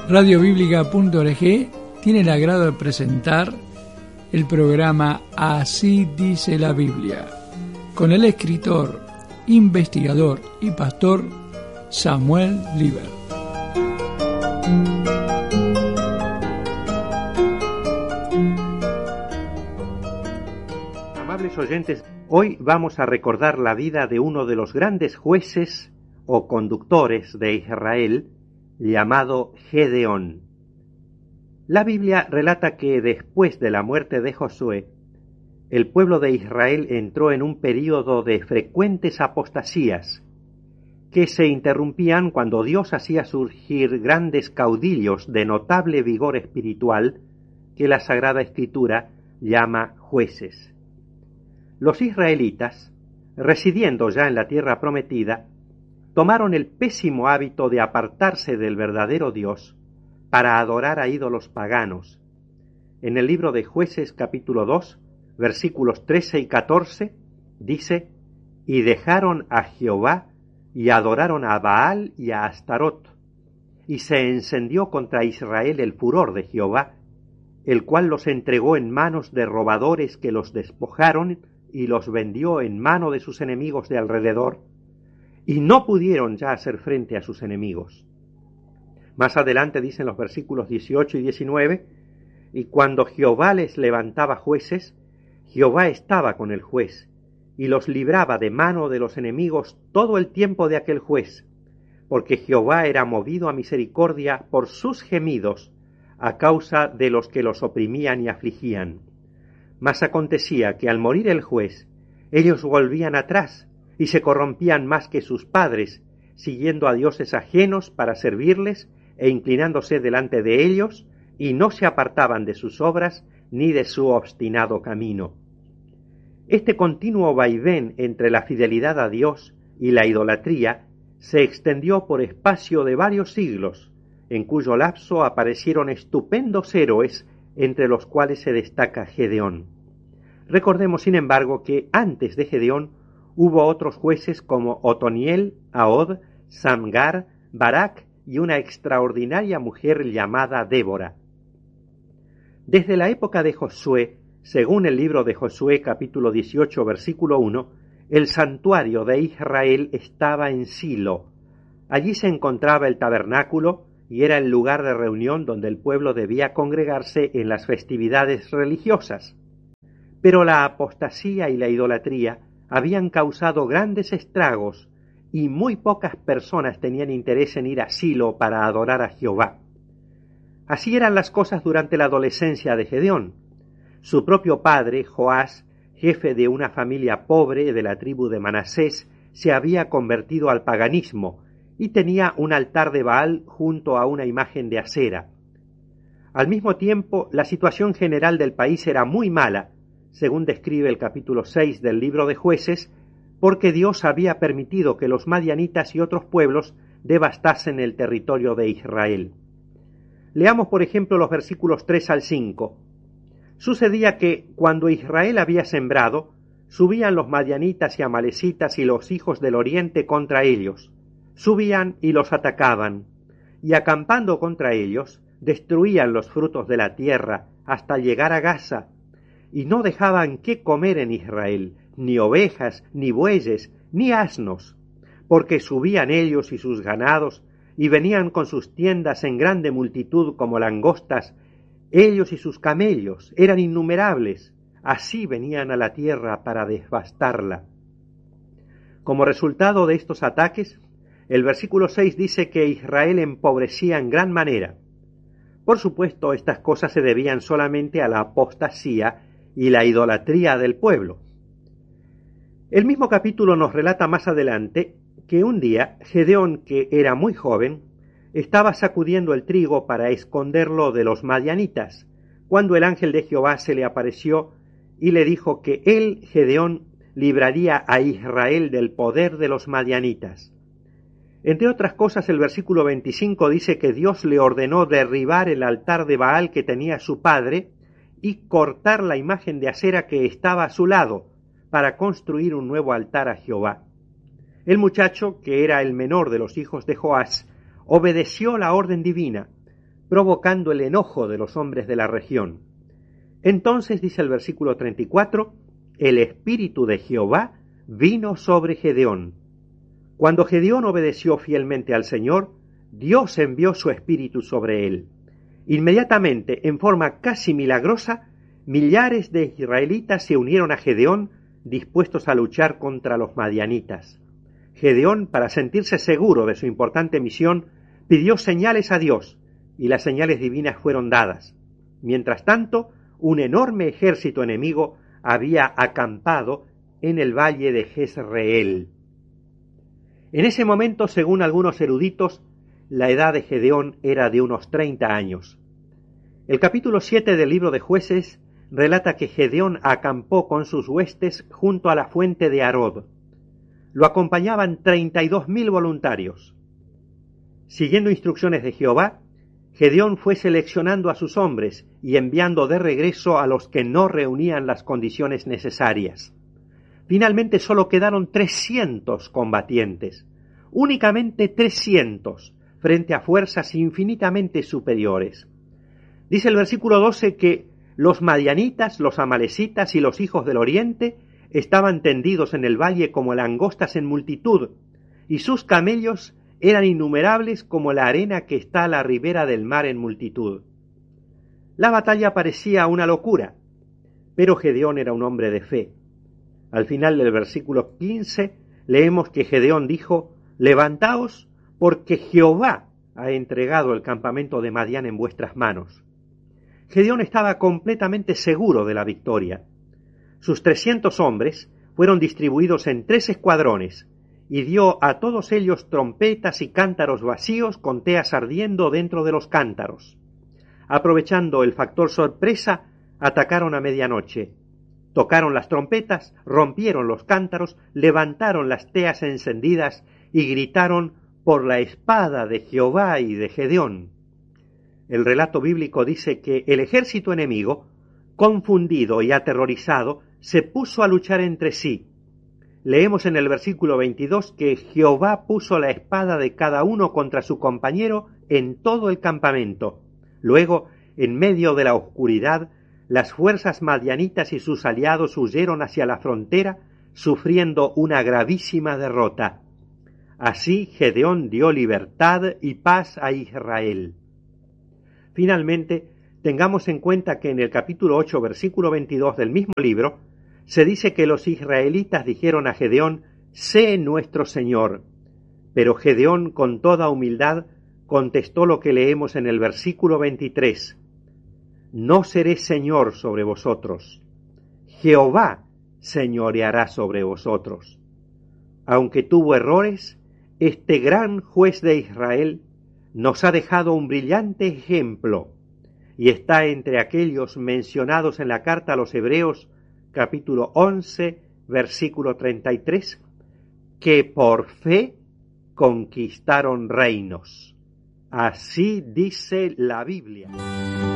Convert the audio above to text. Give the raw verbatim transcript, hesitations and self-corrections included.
Radio Bíblica punto org tiene el agrado de presentar el programa Así dice la Biblia, con el escritor, investigador y pastor Samuel Liber. Amables oyentes, hoy vamos a recordar la vida de uno de los grandes jueces o conductores de Israel, llamado Gedeón. La Biblia relata que después de la muerte de Josué, el pueblo de Israel entró en un período de frecuentes apostasías, que se interrumpían cuando Dios hacía surgir grandes caudillos de notable vigor espiritual, que la Sagrada Escritura llama jueces. Los israelitas, residiendo ya en la tierra prometida, tomaron el pésimo hábito de apartarse del verdadero Dios para adorar a ídolos paganos. En el libro de Jueces capítulo dos, versículos trece y catorce, dice: «Y dejaron a Jehová, y adoraron a Baal y a Astarot, y se encendió contra Israel el furor de Jehová, el cual los entregó en manos de robadores que los despojaron y los vendió en mano de sus enemigos de alrededor, y no pudieron ya hacer frente a sus enemigos». Más adelante dicen los versículos dieciocho y diecinueve, «Y cuando Jehová les levantaba jueces, Jehová estaba con el juez, y los libraba de mano de los enemigos todo el tiempo de aquel juez, porque Jehová era movido a misericordia por sus gemidos, a causa de los que los oprimían y afligían. Mas acontecía que al morir el juez, ellos volvían atrás, y se corrompían más que sus padres, siguiendo a dioses ajenos para servirles, e inclinándose delante de ellos, y no se apartaban de sus obras, ni de su obstinado camino». Este continuo vaivén entre la fidelidad a Dios y la idolatría se extendió por espacio de varios siglos, en cuyo lapso aparecieron estupendos héroes, entre los cuales se destaca Gedeón. Recordemos, sin embargo, que antes de Gedeón hubo otros jueces como Otoniel, Ahod, Samgar, Barak y una extraordinaria mujer llamada Débora. Desde la época de Josué, según el libro de Josué capítulo dieciocho versículo uno, el santuario de Israel estaba en Silo. Allí se encontraba el tabernáculo y era el lugar de reunión donde el pueblo debía congregarse en las festividades religiosas. Pero la apostasía y la idolatría habían causado grandes estragos y muy pocas personas tenían interés en ir a Silo para adorar a Jehová. Así eran las cosas durante la adolescencia de Gedeón. Su propio padre, Joás, jefe de una familia pobre de la tribu de Manasés, se había convertido al paganismo y tenía un altar de Baal junto a una imagen de Asera. Al mismo tiempo, la situación general del país era muy mala, según describe el capítulo seis del libro de Jueces, porque Dios había permitido que los madianitas y otros pueblos devastasen el territorio de Israel. Leamos, por ejemplo, los versículos tres al cinco. Sucedía que, cuando Israel había sembrado, subían los madianitas y amalecitas y los hijos del oriente contra ellos. Subían y los atacaban, y acampando contra ellos, destruían los frutos de la tierra hasta llegar a Gaza, y no dejaban qué comer en Israel, ni ovejas, ni bueyes, ni asnos, porque subían ellos y sus ganados, y venían con sus tiendas en grande multitud como langostas. Ellos y sus camellos eran innumerables, así venían a la tierra para devastarla. Como resultado de estos ataques, el versículo seis dice que Israel empobrecía en gran manera. Por supuesto, estas cosas se debían solamente a la apostasía y la idolatría del pueblo. El mismo capítulo nos relata más adelante que un día Gedeón, que era muy joven, estaba sacudiendo el trigo para esconderlo de los madianitas, cuando el ángel de Jehová se le apareció y le dijo que él, Gedeón, libraría a Israel del poder de los madianitas. Entre otras cosas, el versículo veinticinco dice que Dios le ordenó derribar el altar de Baal que tenía su padre y cortar la imagen de Asera que estaba a su lado, para construir un nuevo altar a Jehová. El muchacho, que era el menor de los hijos de Joás, obedeció la orden divina, provocando el enojo de los hombres de la región. Entonces, dice el versículo treinta y cuatro, el espíritu de Jehová vino sobre Gedeón. Cuando Gedeón obedeció fielmente al Señor, Dios envió su espíritu sobre él. Inmediatamente, en forma casi milagrosa, millares de israelitas se unieron a Gedeón, dispuestos a luchar contra los madianitas. Gedeón, para sentirse seguro de su importante misión, pidió señales a Dios, y las señales divinas fueron dadas. Mientras tanto, un enorme ejército enemigo había acampado en el valle de Jezreel. En ese momento, según algunos eruditos, la edad de Gedeón era de unos treinta años. El capítulo siete del libro de Jueces relata que Gedeón acampó con sus huestes junto a la fuente de Arod. Lo acompañaban treinta y dos mil voluntarios. Siguiendo instrucciones de Jehová, Gedeón fue seleccionando a sus hombres y enviando de regreso a los que no reunían las condiciones necesarias. Finalmente solo quedaron trescientos combatientes, únicamente trescientos, frente a fuerzas infinitamente superiores. Dice el versículo doce que los madianitas, los amalecitas y los hijos del oriente estaban tendidos en el valle como langostas en multitud, y sus camellos eran innumerables como la arena que está a la ribera del mar en multitud. La batalla parecía una locura, pero Gedeón era un hombre de fe. Al final del versículo quince leemos que Gedeón dijo: «Levantaos, porque Jehová ha entregado el campamento de Madián en vuestras manos». Gedeón estaba completamente seguro de la victoria. Sus trescientos hombres fueron distribuidos en tres escuadrones y dio a todos ellos trompetas y cántaros vacíos con teas ardiendo dentro de los cántaros. Aprovechando el factor sorpresa, atacaron a medianoche. Tocaron las trompetas, rompieron los cántaros, levantaron las teas encendidas y gritaron: «Por la espada de Jehová y de Gedeón». El relato bíblico dice que el ejército enemigo, confundido y aterrorizado, se puso a luchar entre sí. Leemos en el versículo veintidós que Jehová puso la espada de cada uno contra su compañero en todo el campamento. Luego, en medio de la oscuridad, las fuerzas madianitas y sus aliados huyeron hacia la frontera, sufriendo una gravísima derrota. Así Gedeón dio libertad y paz a Israel. Finalmente, tengamos en cuenta que en el capítulo ocho, versículo veintidós del mismo libro, se dice que los israelitas dijeron a Gedeón: «Sé nuestro Señor». Pero Gedeón, con toda humildad, contestó lo que leemos en el versículo veintitrés: «No seré Señor sobre vosotros. Jehová señoreará sobre vosotros». Aunque tuvo errores, este gran juez de Israel nos ha dejado un brillante ejemplo y está entre aquellos mencionados en la carta a los Hebreos, capítulo once, versículo treinta y tres, que por fe conquistaron reinos. Así dice la Biblia.